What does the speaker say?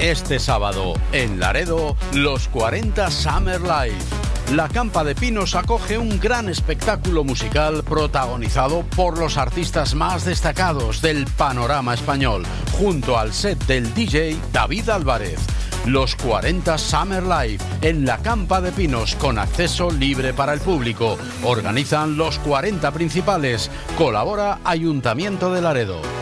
Este sábado, en Laredo, los 40 Summer Live. La Campa de Pinos acoge un gran espectáculo musical protagonizado por los artistas más destacados del panorama español, junto al set del DJ David Álvarez. Los 40 Summer Live en la Campa de Pinos, con acceso libre para el público. Organizan los 40 principales. Colabora Ayuntamiento de Laredo.